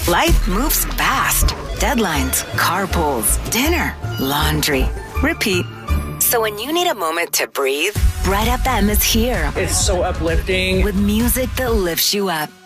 Life moves fast. Deadlines, carpools, dinner, laundry. Repeat. So when you need a moment to breathe, Bright FM is here It's so uplifting. with music that lifts you up.